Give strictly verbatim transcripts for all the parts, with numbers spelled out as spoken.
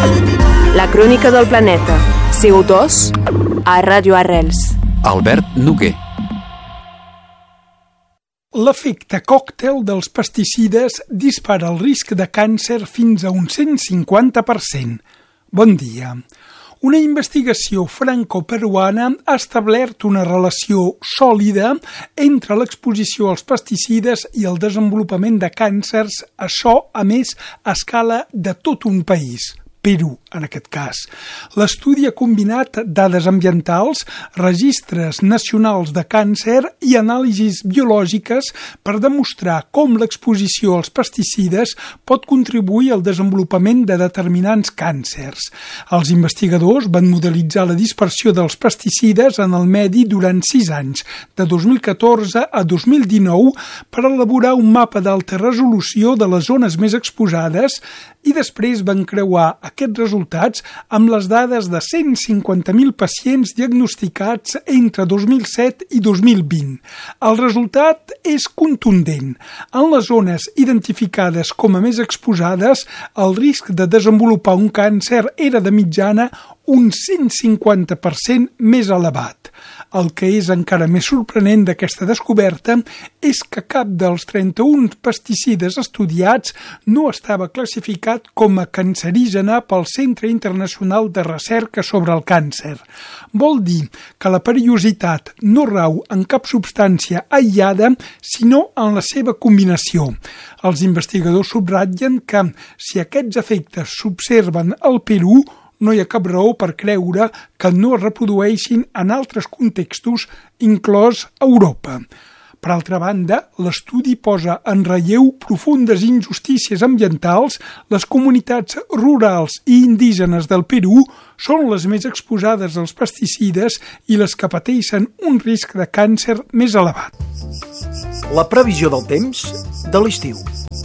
La crònica del planeta, C O dos, a Ràdio Arrels. Albert Noguer. L'efecte còctel dels pesticides dispara el risc de càncer fins a un cent cinquanta per cent. Bon dia. Una investigació franco-peruana ha establert una relació sòlida entre l'exposició als pesticides i el desenvolupament de càncers, això, a més, a escala de tot un país. Perú, en aquest cas. L'estudi ha combinat dades ambientals, registres nacionals de càncer i anàlisis biològiques per demostrar com l'exposició als pesticides pot contribuir al desenvolupament de determinants càncers. Els investigadors van modelitzar la dispersió dels pesticides en el medi durant sis anys, de dos mil catorze a dos mil dinou, per elaborar un mapa d'alta resolució de les zones més exposades i després van creuar aquests resultats amb les dades de cent cinquanta mil pacients diagnosticats entre dos mil set i dos mil vint. El resultat és contundent. En les zones identificades com a més exposades, el risc de desenvolupar un càncer era de mitjana un cent cinquanta per cent més elevat. El que és encara més sorprenent d'aquesta descoberta és que cap dels trenta-un pesticides estudiats no estava classificat com a cancerígena pel Centre Internacional de Recerca sobre el Càncer. Vol dir que la perillositat no rau en cap substància aïllada, sinó en la seva combinació. Els investigadors subratllen que, si aquests efectes s'observen al Perú, no hi ha cap raó per creure que no es reprodueixin en altres contextos, inclòs Europa. Per altra banda, l'estudi posa en relleu profundes injustícies ambientals. Les comunitats rurals i indígenes del Perú són les més exposades als pesticides i les que pateixen un risc de càncer més elevat. La previsió del temps de l'estiu.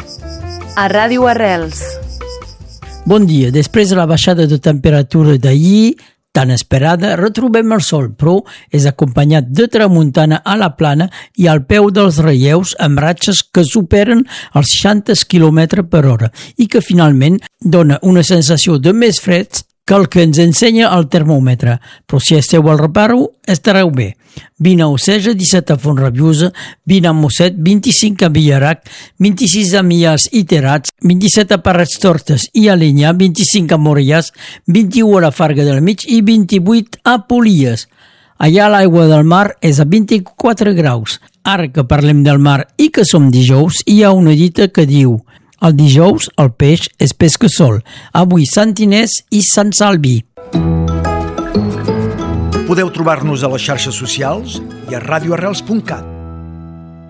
A Ràdio Arrels. Bon dia. Després de la baixada de temperatura d'ahir, tan esperada, retrobem el sol, però és acompanyat de tramuntana a la plana i al peu dels relleus amb ratxes que superen els seixanta quilòmetres per hora i que finalment dona una sensació de més fred que el que ens ensenya el termòmetre. Però si esteu al reparo, estareu bé. vint a Oceja, disset a Font-Rabiosa, vint a Mosset, vint-i-cinc a Villarac, vint-i-sis a Millars i Terats, vint-i-set a Parets Tortes i Alenyà, vint-i-cinc a Morellàs, vint-i-u a la Farga del Mig i vint-i-vuit a Polies. Allà l'aigua del mar és a vint-i-quatre graus. Ara que parlem del mar i que som dijous, hi ha una dita que diu: el dijous el peix és pesca sol. Avui Sant Inés i Sant Salvi. Podeu trobar-nos a les xarxes socials i a radio arrels punt cat.